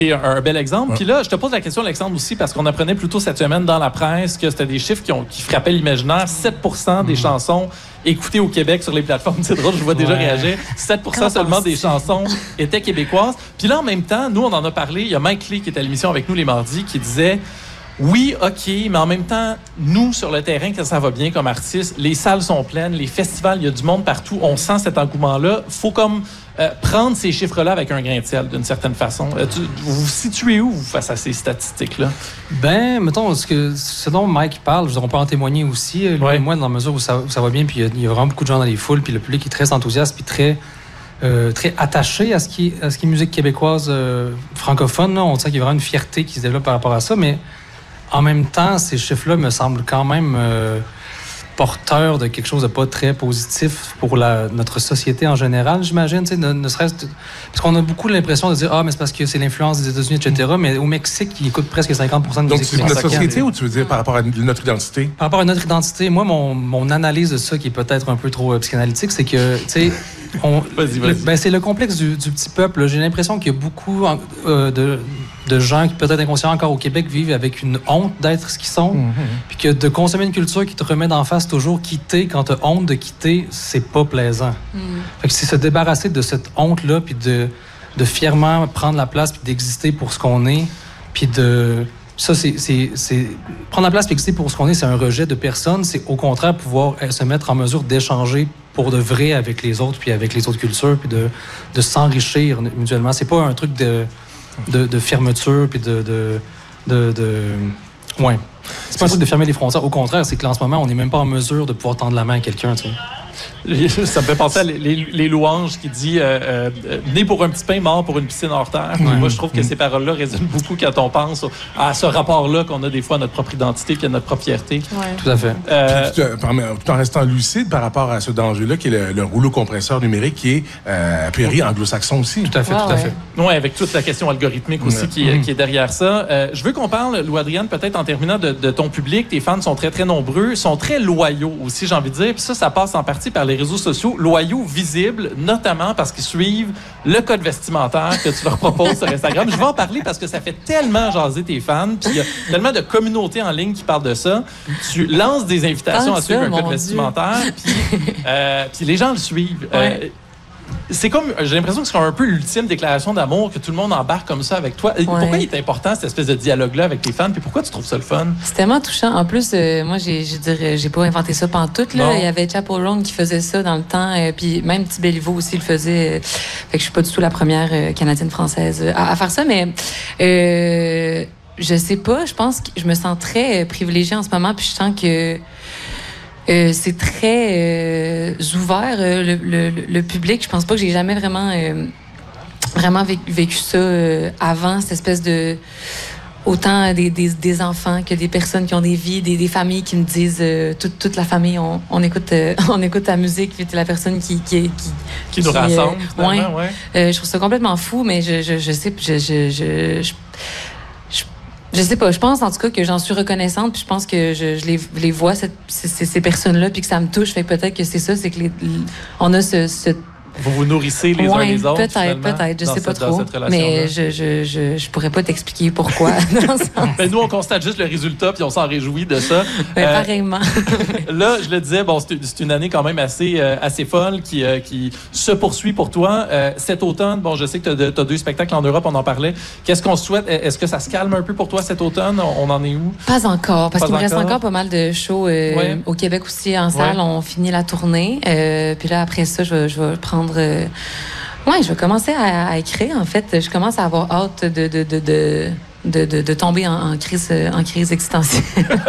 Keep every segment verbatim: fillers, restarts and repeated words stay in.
un, un bel exemple. Ouais. Puis là, je te pose la question, Alexandre, aussi, parce qu'on apprenait plus tôt cette semaine dans la presse que c'était des chiffres qui, ont, qui frappaient l'imaginaire. sept pour cent des mmh. chansons écoutées au Québec sur les plateformes, c'est drôle, je vois déjà ouais. réagir. sept pour cent seulement des chansons étaient québécoises. Puis là, en même temps, nous, on en a parlé. Il y a Mike Lee qui est à l'émission avec nous les mardis qui disait... Oui, OK, mais en même temps, nous, sur le terrain, quand ça va bien comme artistes, les salles sont pleines, les festivals, il y a du monde partout, on sent cet engouement-là. Il faut comme euh, prendre ces chiffres-là avec un grain de sel, d'une certaine façon. Euh, tu, vous vous situez où, vous, face à ces statistiques-là? Ben, mettons, ce, que, ce dont Mike parle, je veux dire, on peut en témoigner aussi, lui ouais. et moi, dans la mesure où ça, où ça va bien, puis il y, y a vraiment beaucoup de gens dans les foules, puis le public est très enthousiaste, puis très... Euh, très attaché à ce qui, à ce qui est musique québécoise euh, francophone. Là. On sent qu'il y a vraiment une fierté qui se développe par rapport à ça, mais en même temps, ces chiffres-là me semblent quand même euh, porteurs de quelque chose de pas très positif pour la, notre société en général, j'imagine. Ne, ne serait-ce que, parce qu'on a beaucoup l'impression de dire « Ah, mais c'est parce que c'est l'influence des États-Unis, et cetera » Mais au Mexique, ils écoutent presque cinquante pour cent de Donc, musique. Donc, c'est notre société ou tu veux dire par rapport à notre identité? Par rapport à notre identité, moi, mon, mon analyse de ça, qui est peut-être un peu trop euh, psychanalytique, c'est que, tu sais, on, vas-y, vas-y. Ben, c'est le complexe du, du petit peuple. J'ai l'impression qu'il y a beaucoup euh, de, de gens qui, peut-être inconscients encore au Québec, vivent avec une honte d'être ce qu'ils sont. Mm-hmm. Puis que de consommer une culture qui te remet d'en face toujours quitter, quand tu as honte de quitter, c'est pas plaisant. Mm. Fait que c'est se débarrasser de cette honte-là, puis de, de fièrement prendre la place, puis d'exister pour ce qu'on est, puis de... Ça, c'est, c'est, c'est... Prendre la place et exister pour ce qu'on est, c'est un rejet de personne. C'est au contraire pouvoir se mettre en mesure d'échanger pour de vrai avec les autres, puis avec les autres cultures, puis de, de s'enrichir mutuellement. C'est pas un truc de, de, de fermeture, puis de... de, de, de... Ouais. C'est pas un truc de fermer les frontières. Au contraire, c'est que là, en ce moment, on n'est même pas en mesure de pouvoir tendre la main à quelqu'un, tu sais. Ça me fait penser à les, les, les louanges qui dit euh, euh, « Né pour un petit pain, mort pour une piscine hors terre ouais. ». Moi, je trouve que ces paroles-là résonnent beaucoup quand on pense à ce rapport-là qu'on a des fois à notre propre identité puis à notre propre fierté. Ouais. Tout à fait. Euh, tout, tout en restant lucide par rapport à ce danger-là, qui est le, le rouleau compresseur numérique, qui est euh, a priori anglo-saxon aussi. Tout à fait, ouais, tout ouais. à fait. Oui, avec toute la question algorithmique aussi ouais. qui, mm-hmm. qui est derrière ça. Euh, je veux qu'on parle, Lou-Adrienne, peut-être en terminant de, de ton public. Tes fans sont très, très nombreux, sont très loyaux aussi, j'ai envie de dire. Puis ça, ça passe en partie par les réseaux sociaux, loyaux, visibles, notamment parce qu'ils suivent le code vestimentaire que tu leur proposes sur Instagram. Je vais en parler parce que ça fait tellement jaser tes fans, puis il y a tellement de communautés en ligne qui parlent de ça. Tu lances des invitations ah, à suivre ça, un code Dieu. vestimentaire, puis euh, les gens le suivent. Ouais. Euh, c'est comme, j'ai l'impression que c'est un peu l'ultime déclaration d'amour, que tout le monde embarque comme ça avec toi. Ouais. Pourquoi il est important, cette espèce de dialogue-là avec tes fans, puis pourquoi tu trouves ça le fun? C'est tellement touchant. En plus, euh, moi, j'ai, je dirais, j'ai pas inventé ça pantoute, là. Il y avait Chappell Roan qui faisait ça dans le temps, euh, puis même Petit Béliveau aussi le faisait. Euh, fait que je suis pas du tout la première euh, Canadienne-Française à, à faire ça, mais euh, je sais pas, je pense que je me sens très privilégiée en ce moment, puis je sens que Euh, c'est très euh, ouvert, euh, le, le, le public. Je pense pas que j'ai jamais vraiment, euh, vraiment vécu, vécu ça euh, avant, cette espèce de... Autant des, des, des enfants que des personnes qui ont des vies, des, des familles qui me disent... Euh, toute, toute la famille, on, on, écoute, euh, on écoute ta musique, puis t'es la personne qui... Qui, qui, qui nous qui, rassemble, euh, ouais. ouais. Euh, je trouve ça complètement fou, mais je, je, je sais... Je, je, je, je, je Je sais pas, je pense en tout cas que j'en suis reconnaissante, puis je pense que je, je les, les vois, cette, ces, ces personnes-là, puis que ça me touche. Fait que peut-être que c'est ça, c'est que les, on a ce... ce vous vous nourrissez les ouais, uns les autres, peut-être, peut-être, je sais pas cette, trop. Mais je, je, je, je pourrais pas t'expliquer pourquoi. Dans ce sens. Ben, nous, on constate juste le résultat, puis on s'en réjouit de ça. Ben, euh, pareillement. Là, je le disais, bon, c'est, c'est une année quand même assez, euh, assez folle qui, euh, qui se poursuit pour toi. Euh, cet automne, bon, je sais que tu as deux spectacles en Europe, on en parlait. Qu'est-ce qu'on souhaite? Est-ce que ça se calme un peu pour toi cet automne? On, on en est où? Pas encore, parce pas qu'il me encore. reste encore pas mal de shows euh, ouais. au Québec aussi, en salle. Ouais. On finit la tournée. Euh, puis là, après ça, je vais, je vais prendre... Euh, Oui, je vais commencer à, à écrire. En fait, je commence à avoir hâte de, de, de, de, de, de, de tomber en, en, crise, en crise existentielle.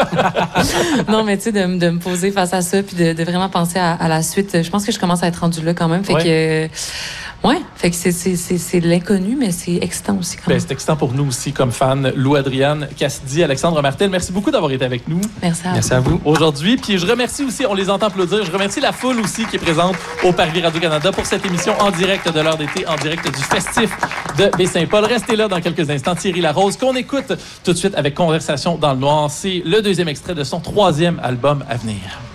Non, mais tu sais, de, de me poser face à ça puis de, de vraiment penser à, à la suite. Je pense que je commence à être rendue là quand même. Fait ouais. que... Oui, fait que c'est, c'est, c'est, c'est de l'inconnu, mais c'est excitant aussi. Quand même. Ben, c'est excitant pour nous aussi, comme fans. Lou-Adrienne Cassidy, Alexandre Martel, merci beaucoup d'avoir été avec nous. Merci à vous. Merci à vous. Aujourd'hui, puis je remercie aussi, on les entend applaudir, je remercie la foule aussi qui est présente au Parvis Radio-Canada pour cette émission en direct de l'heure d'été, en direct du festif de Baie-Saint-Paul. Restez là dans quelques instants. Thierry Larose, qu'on écoute tout de suite avec Conversation dans le noir. C'est le deuxième extrait de son troisième album à venir.